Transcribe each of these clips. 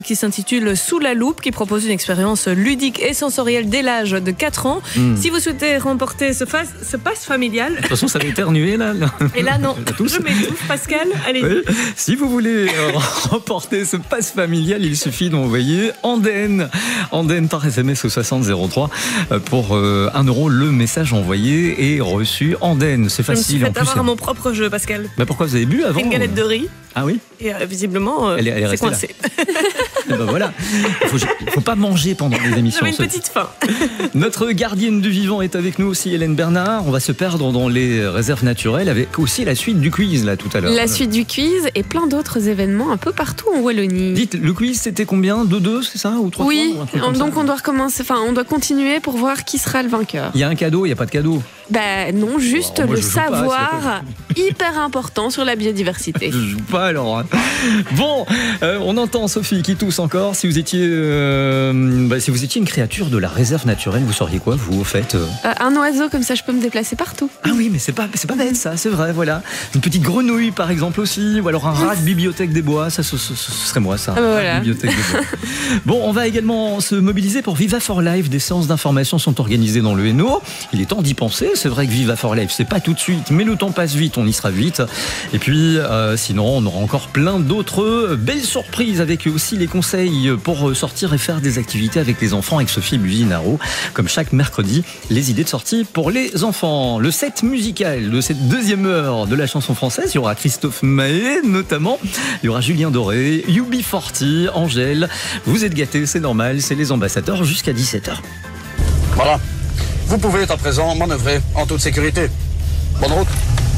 qui s'intitule Sous la loupe, qui propose une expérience ludique et sensorielle dès l'âge de 4 ans. Si vous souhaitez remporter ce pass familial... De toute façon, ça va éternuer là. Et là, non. Je m'étouffe, Pascal. Allez. Oui. Si vous voulez remporter ce pass familial, il suffit d'envoyer Andenne par SMS au 6003 pour 1 € le message envoyé et reçu. Andenne, c'est facile. Je me suis fait avoir à mon propre jeu, Pascal. Mais pourquoi vous avez bu avant? Une galette de riz. Ah oui? Et visiblement, elle est c'est coincé. Ben voilà, il faut pas manger pendant les émissions. J'avais une petite faim. Notre gardienne du vivant est avec nous aussi, Hélène Bernard. On va se perdre dans les réserves naturelles avec aussi la suite du quiz là tout à l'heure. La suite du quiz et plein d'autres événements un peu partout en Wallonie. Dites, le quiz c'était combien? 2-2, c'est ça? Ou 3-3? Oui, donc on doit recommencer, on doit continuer pour voir qui sera le vainqueur. Il y a un cadeau, il n'y a pas de cadeau? Ben non, juste alors, le savoir hyper important sur la biodiversité. Je joue pas alors. Hein. Bon, on entend Sophie qui tousse encore. Si vous étiez une créature de la réserve naturelle, vous seriez quoi vous au fait? Un oiseau, comme ça je peux me déplacer partout. Ah oui, mais c'est pas bête ça, c'est vrai, voilà. Une petite grenouille par exemple aussi, ou alors un rat de bibliothèque des bois, ça ce serait moi ça. Voilà. Bibliothèque des bois. Bon, on va également se mobiliser pour Viva for Life. Des séances d'information sont organisées dans le Hainaut. Il est temps d'y penser. C'est vrai que Viva for Life, c'est pas tout de suite, mais le temps passe vite, on y sera vite. Et puis, sinon, on aura encore plein d'autres belles surprises avec aussi les conseils pour sortir et faire des activités avec les enfants avec Sophie Buzinaro. Comme chaque mercredi, les idées de sortie pour les enfants. Le set musical de cette deuxième heure de la chanson française, il y aura Christophe Maé notamment, il y aura Julien Doré, UB40, Angèle. Vous êtes gâtés, c'est normal, c'est les ambassadeurs jusqu'à 17h. Voilà. Vous pouvez à présent manœuvrer en toute sécurité. Bonne route.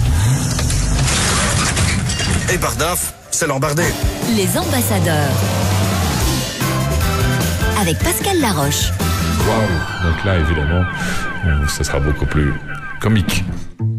Et Bardaf, c'est l'embardé. Les ambassadeurs. Avec Pascal Laroche. Waouh. Donc là, évidemment, ça sera beaucoup plus comique.